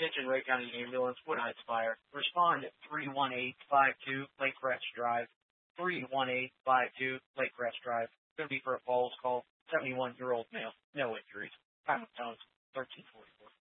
Attention, Ray County Ambulance, Wood Heights Fire. Respond at 31852 Lake Crest Drive. 31852 Lake Crest Drive. Going to be for a falls call. 71-year-old male. No injuries. Final tones, 1344.